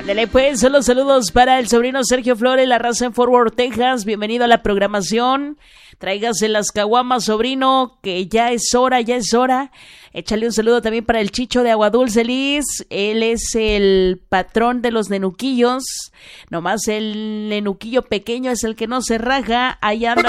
Ándale pues, solo saludos para el sobrino Sergio Flores, la raza en Fort Worth, Texas. Bienvenido a la programación. Tráigase las caguamas, sobrino, que ya es hora. Échale un saludo también para el Chicho de Agua Dulce, Liz. Él es el patrón de los nenuquillos. Nomás el nenuquillo pequeño es el que no se raja. Ahí anda